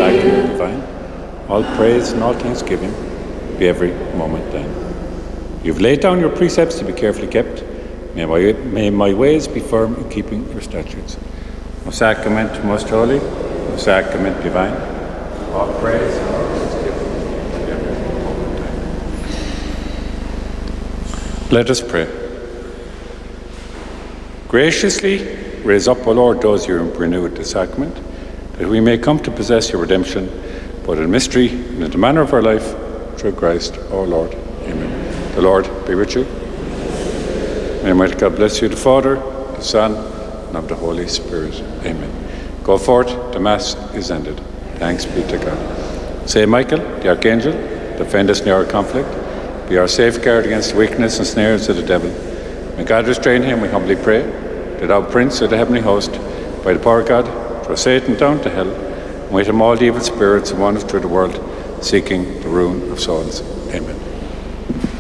sacrament divine, all praise and all thanksgiving be every moment thine. You've laid down your precepts to be carefully kept. May my ways be firm in keeping your statutes. O sacrament most holy, O sacrament divine, all praise and all thanksgiving be every moment thine. Let us pray. Graciously raise up, O Lord, those you have renewed the sacrament, that we may come to possess your redemption, both in mystery and in the manner of our life, through Christ our Lord. Amen. The Lord be with you. May Almighty God bless you, the Father, the Son, and of the Holy Spirit. Amen. Go forth, the Mass is ended. Thanks be to God. Saint Michael, the Archangel, defend us in our conflict. Be our safeguard against the weakness and snares of the devil. May God restrain him, we humbly pray, that thou, Prince of the heavenly host, by the power of God, throw Satan down to hell, and with him all the evil spirits who wander through the world, seeking the ruin of souls. Amen.